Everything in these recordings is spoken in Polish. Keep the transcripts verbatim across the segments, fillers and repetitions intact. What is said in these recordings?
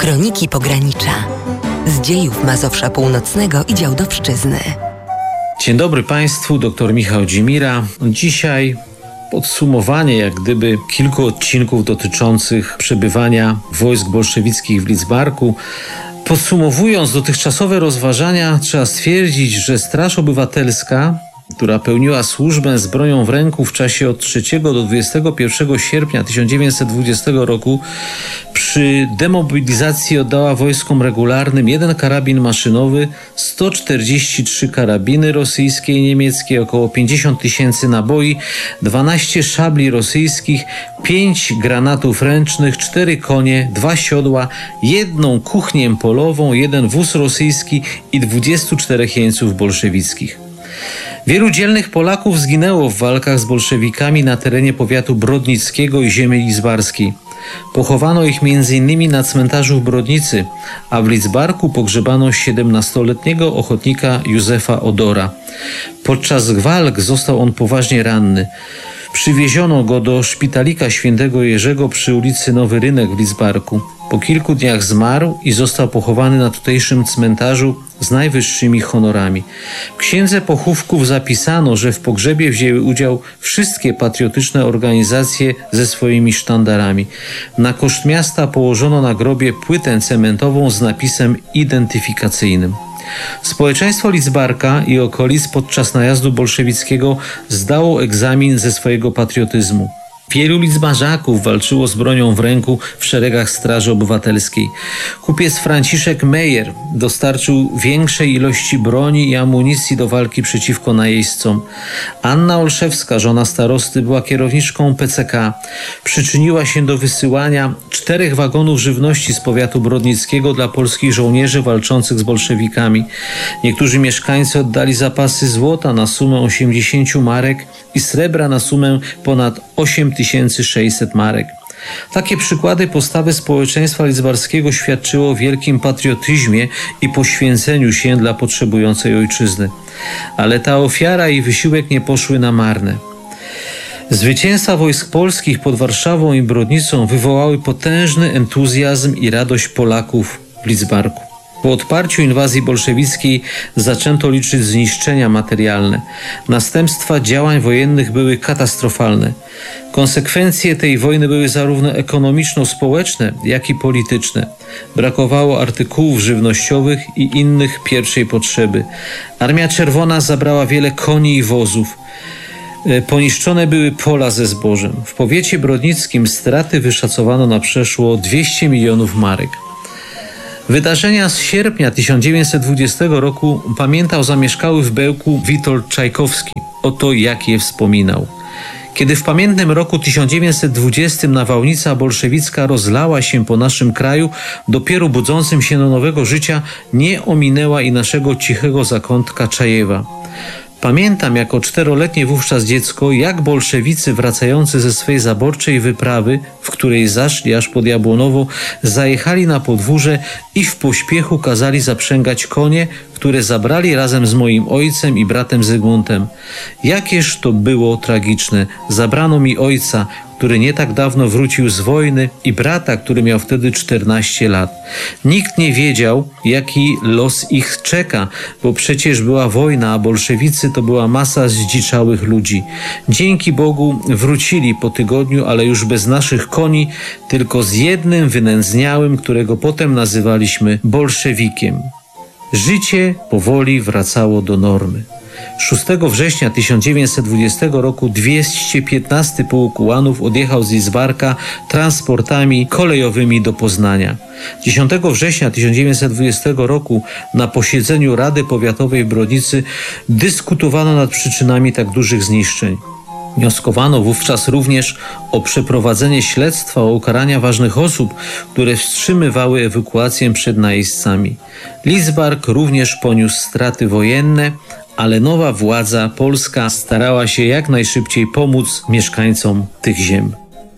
Kroniki Pogranicza. Z dziejów Mazowsza Północnego i Działdowszczyzny. Dzień dobry Państwu, doktor Michał Dzimira. Dzisiaj podsumowanie jak gdyby kilku odcinków dotyczących przebywania wojsk bolszewickich w Lidzbarku. Podsumowując dotychczasowe rozważania, trzeba stwierdzić, że Straż Obywatelska, która pełniła służbę z bronią w ręku w czasie od trzeciego do dwudziestego pierwszego sierpnia tysiąc dziewięćset dwudziestego roku, przy demobilizacji oddała wojskom regularnym jeden karabin maszynowy, sto czterdzieści trzy karabiny rosyjskie i niemieckie, około pięćdziesiąt tysięcy naboi, dwanaście szabli rosyjskich, pięć granatów ręcznych, cztery konie, dwa siodła, jedną kuchnię polową, jeden wóz rosyjski i dwudziestu czterech jeńców bolszewickich. Wielu dzielnych Polaków zginęło w walkach z bolszewikami na terenie powiatu brodnickiego i ziemi lidzbarskiej. Pochowano ich między innymi na cmentarzu w Brodnicy, a w Lidzbarku pogrzebano siedemnastoletniego ochotnika Józefa Odora. Podczas walk został on poważnie ranny. Przywieziono go do szpitalika Świętego Jerzego przy ulicy Nowy Rynek w Lidzbarku. Po kilku dniach zmarł i został pochowany na tutejszym cmentarzu z najwyższymi honorami. W księdze pochówków zapisano, że w pogrzebie wzięły udział wszystkie patriotyczne organizacje ze swoimi sztandarami. Na koszt miasta położono na grobie płytę cementową z napisem identyfikacyjnym. Społeczeństwo Lidzbarka i okolic podczas najazdu bolszewickiego zdało egzamin ze swojego patriotyzmu. Wielu lidzbarzaków walczyło z bronią w ręku w szeregach Straży Obywatelskiej. Kupiec Franciszek Mejer dostarczył większej ilości broni i amunicji do walki przeciwko najeźdźcom. Anna Olszewska, żona starosty, była kierowniczką P C K. Przyczyniła się do wysyłania czterech wagonów żywności z powiatu brodnickiego dla polskich żołnierzy walczących z bolszewikami. Niektórzy mieszkańcy oddali zapasy złota na sumę osiemdziesięciu marek i srebra na sumę ponad osiem tysięcy sześćset marek. Takie przykłady postawy społeczeństwa lidzbarskiego świadczyło o wielkim patriotyzmie i poświęceniu się dla potrzebującej ojczyzny. Ale ta ofiara i wysiłek nie poszły na marne. Zwycięstwa wojsk polskich pod Warszawą i Brodnicą wywołały potężny entuzjazm i radość Polaków w Lidzbarku. Po odparciu inwazji bolszewickiej zaczęto liczyć zniszczenia materialne. Następstwa działań wojennych były katastrofalne. Konsekwencje tej wojny były zarówno ekonomiczno-społeczne, jak i polityczne. Brakowało artykułów żywnościowych i innych pierwszej potrzeby. Armia Czerwona zabrała wiele koni i wozów. Poniszczone były pola ze zbożem. W powiecie brodnickim straty wyszacowano na przeszło dwieście milionów marek. Wydarzenia z sierpnia tysiąc dziewięćset dwudziestego roku pamiętał zamieszkały w Bełku Witold Czajkowski. Oto jak je wspominał. Kiedy w pamiętnym roku tysiąc dziewięćset dwudziestym nawałnica bolszewicka rozlała się po naszym kraju, dopiero budzącym się do nowego życia nie ominęła i naszego cichego zakątka Czajewa. Pamiętam jako czteroletnie wówczas dziecko, jak bolszewicy wracający ze swej zaborczej wyprawy, w której zaszli aż pod Jabłonowo, zajechali na podwórze i w pośpiechu kazali zaprzęgać konie, które zabrali razem z moim ojcem i bratem Zygmuntem. Jakież to było tragiczne. Zabrano mi ojca, który nie tak dawno wrócił z wojny, i brata, który miał wtedy czternaście lat. Nikt nie wiedział, jaki los ich czeka, bo przecież była wojna, a bolszewicy to była masa zdziczałych ludzi. Dzięki Bogu wrócili po tygodniu, ale już bez naszych koni, tylko z jednym wynędzniałym, którego potem nazywaliśmy bolszewikiem. Życie powoli wracało do normy. szóstego września tysiąc dziewięćset dwudziestego roku dwieście piętnasty Pułk Ułanów odjechał z Lidzbarka transportami kolejowymi do Poznania. dziesiątego września tysiąc dziewięćset dwudziestego roku na posiedzeniu Rady Powiatowej w Brodnicy dyskutowano nad przyczynami tak dużych zniszczeń. Wnioskowano wówczas również o przeprowadzenie śledztwa o ukarania ważnych osób, które wstrzymywały ewakuację przed najeźdźcami. Lidzbark również poniósł straty wojenne, ale nowa władza polska starała się jak najszybciej pomóc mieszkańcom tych ziem.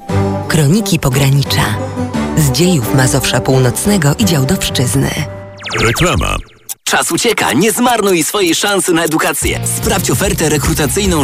Kroniki Pogranicza. Z dziejów Mazowsza Północnego i Działdowszczyzny. Reklama. Czas ucieka, nie zmarnuj swojej szansy na edukację. Sprawdź ofertę rekrutacyjną